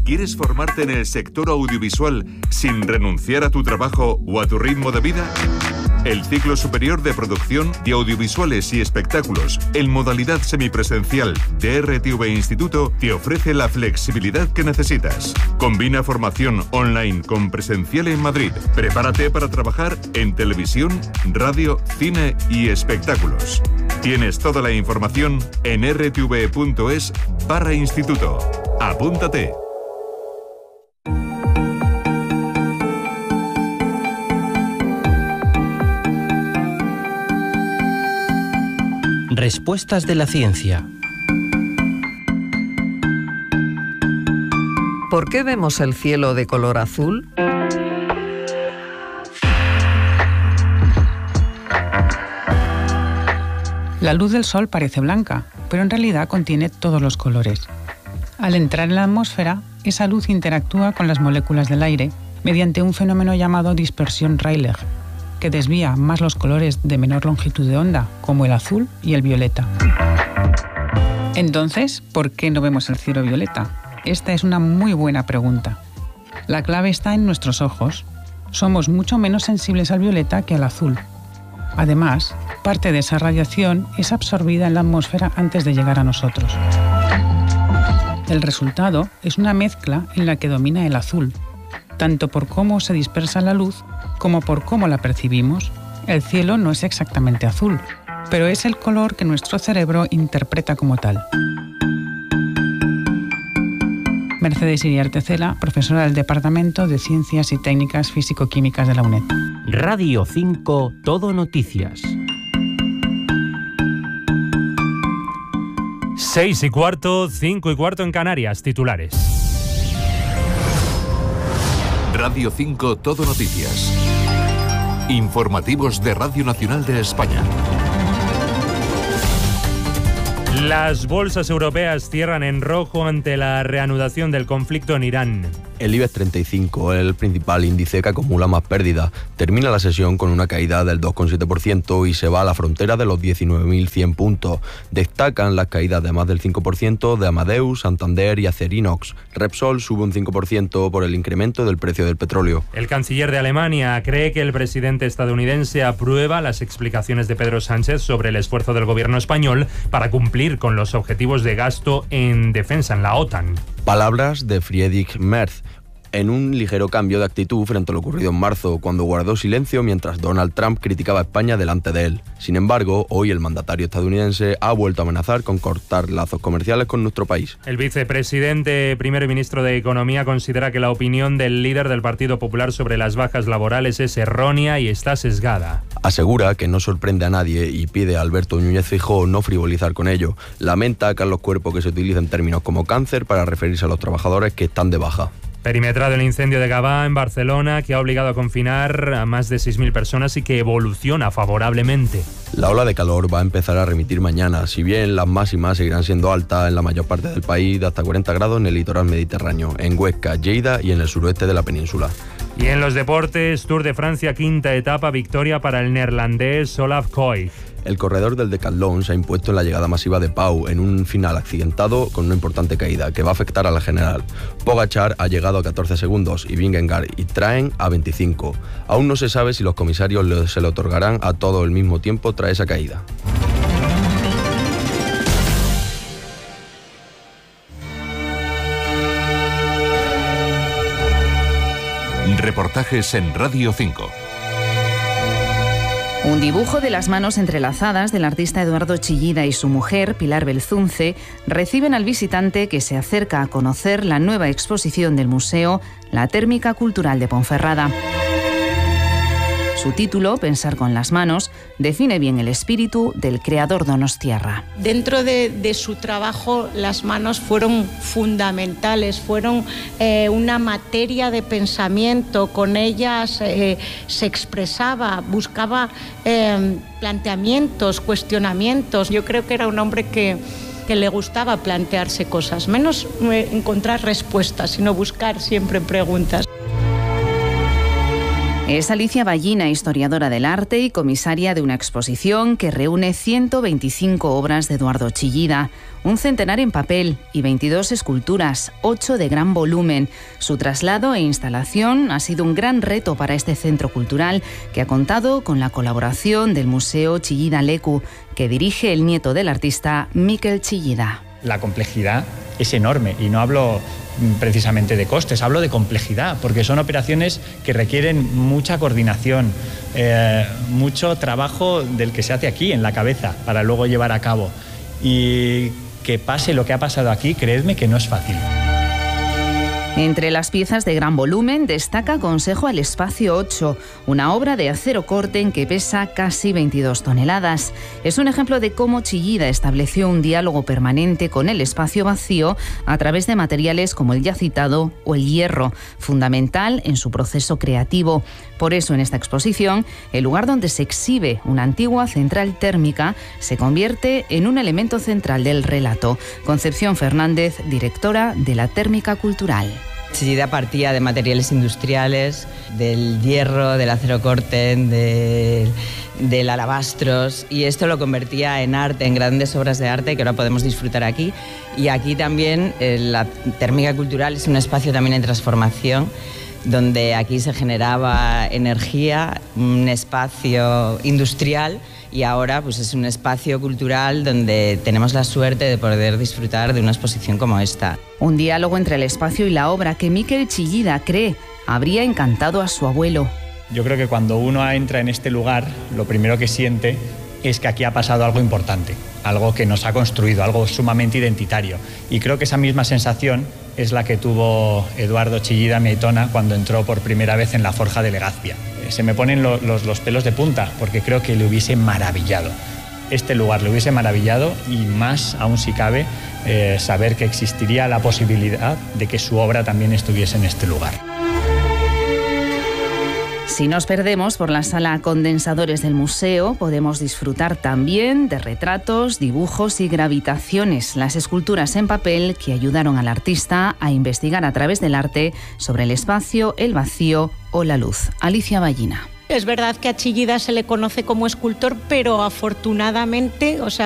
¿Quieres formarte en el sector audiovisual sin renunciar a tu trabajo o a tu ritmo de vida? El ciclo superior de producción de audiovisuales y espectáculos en modalidad semipresencial de RTV Instituto te ofrece la flexibilidad que necesitas. Combina formación online con presencial en Madrid. Prepárate para trabajar en televisión, radio, cine y espectáculos. Tienes toda la información en rtv.es/instituto. ¡Apúntate! Respuestas de la ciencia. ¿Por qué vemos el cielo de color azul? La luz del sol parece blanca, pero en realidad contiene todos los colores. Al entrar en la atmósfera, esa luz interactúa con las moléculas del aire mediante un fenómeno llamado dispersión Rayleigh, que desvía más los colores de menor longitud de onda, como el azul y el violeta. Entonces, ¿por qué no vemos el cielo violeta? Esta es una muy buena pregunta. La clave está en nuestros ojos. Somos mucho menos sensibles al violeta que al azul. Además, parte de esa radiación es absorbida en la atmósfera antes de llegar a nosotros. El resultado es una mezcla en la que domina el azul, tanto por cómo se dispersa la luz como por cómo la percibimos. El cielo no es exactamente azul, pero es el color que nuestro cerebro interpreta como tal. Mercedes Iriarte Cela, profesora del Departamento de Ciencias y Técnicas Físico-Químicas de la UNED. Radio 5 Todo Noticias. 6:15, 5:15 en Canarias. Titulares. Radio 5 Todo Noticias. Informativos de Radio Nacional de España. Las bolsas europeas cierran en rojo ante la reanudación del conflicto en Irán. El IBEX 35, el principal índice que acumula más pérdidas, termina la sesión con una caída del 2,7% y se va a la frontera de los 19.100 puntos. Destacan las caídas de más del 5% de Amadeus, Santander y Acerinox. Repsol sube un 5% por el incremento del precio del petróleo. El canciller de Alemania cree que el presidente estadounidense aprueba las explicaciones de Pedro Sánchez sobre el esfuerzo del gobierno español para cumplir con los objetivos de gasto en defensa en la OTAN. Palabras de Friedrich Merz, en un ligero cambio de actitud frente a lo ocurrido en marzo, cuando guardó silencio mientras Donald Trump criticaba a España delante de él. Sin embargo, hoy el mandatario estadounidense ha vuelto a amenazar con cortar lazos comerciales con nuestro país. El vicepresidente, primero y ministro de Economía, considera que la opinión del líder del Partido Popular sobre las bajas laborales es errónea y está sesgada. Asegura que no sorprende a nadie y pide a Alberto Núñez Feijóo no frivolizar con ello. Lamenta, Carlos Cuerpo, que se utilicen términos como cáncer para referirse a los trabajadores que están de baja. Perimetrado el incendio de Gavà en Barcelona, que ha obligado a confinar a más de 6.000 personas y que evoluciona favorablemente. La ola de calor va a empezar a remitir mañana, si bien las máximas seguirán siendo altas en la mayor parte del país, de hasta 40 grados en el litoral mediterráneo, en Huesca, Lleida y en el suroeste de la península. Y en los deportes, Tour de Francia, quinta etapa, victoria para el neerlandés Olaf Koy. El corredor del decatlón se ha impuesto en la llegada masiva de Pau en un final accidentado con una importante caída que va a afectar a la general. Pogačar ha llegado a 14 segundos y Vingegaard y Traen a 25. Aún no se sabe si los comisarios se le otorgarán a todo el mismo tiempo tras esa caída. Reportajes en Radio 5. Un dibujo de las manos entrelazadas del artista Eduardo Chillida y su mujer, Pilar Belzunce, reciben al visitante que se acerca a conocer la nueva exposición del museo, La Térmica Cultural de Ponferrada. Su título, Pensar con las manos, define bien el espíritu del creador donostiarra. Dentro de su trabajo, las manos fueron fundamentales, fueron una materia de pensamiento. Con ellas se expresaba, buscaba planteamientos, cuestionamientos. Yo creo que era un hombre que le gustaba plantearse cosas, menos encontrar respuestas, sino buscar siempre preguntas. Es Alicia Ballina, historiadora del arte y comisaria de una exposición que reúne 125 obras de Eduardo Chillida, un centenar en papel y 22 esculturas, 8 de gran volumen. Su traslado e instalación ha sido un gran reto para este centro cultural, que ha contado con la colaboración del Museo Chillida Leku, que dirige el nieto del artista, Miquel Chillida. La complejidad es enorme y no hablo precisamente de costes, hablo de complejidad, porque son operaciones que requieren mucha coordinación, mucho trabajo del que se hace aquí en la cabeza para luego llevar a cabo. Y que pase lo que ha pasado aquí, creedme que no es fácil. Entre las piezas de gran volumen destaca Consejo al Espacio 8, una obra de acero corten que pesa casi 22 toneladas. Es un ejemplo de cómo Chillida estableció un diálogo permanente con el espacio vacío a través de materiales como el ya citado o el hierro, fundamental en su proceso creativo. Por eso, en esta exposición, el lugar donde se exhibe una antigua central térmica se convierte en un elemento central del relato. Concepción Fernández, directora de la Térmica Cultural. Chillida partía de materiales industriales, del hierro, del acero corten, del alabastros, y esto lo convertía en arte, en grandes obras de arte que ahora podemos disfrutar aquí. Y aquí también la Térmica Cultural es un espacio también en transformación, donde aquí se generaba energía, un espacio industrial, y ahora pues es un espacio cultural donde tenemos la suerte de poder disfrutar de una exposición como esta. Un diálogo entre el espacio y la obra que Miquel Chillida cree habría encantado a su abuelo. Yo creo que cuando uno entra en este lugar, lo primero que siente es que aquí ha pasado algo importante, algo que nos ha construido, algo sumamente identitario. Y creo que esa misma sensación es la que tuvo Eduardo Chillida, mi aitona, cuando entró por primera vez en la forja de Legazpia. Se me ponen los pelos de punta, porque creo que le hubiese maravillado. Este lugar le hubiese maravillado, y más aún si cabe, saber que existiría la posibilidad de que su obra también estuviese en este lugar. Si nos perdemos por la sala Condensadores del museo, podemos disfrutar también de retratos, dibujos y gravitaciones, las esculturas en papel que ayudaron al artista a investigar a través del arte sobre el espacio, el vacío o la luz. Alicia Ballina. Es verdad que a Chillida se le conoce como escultor, pero afortunadamente,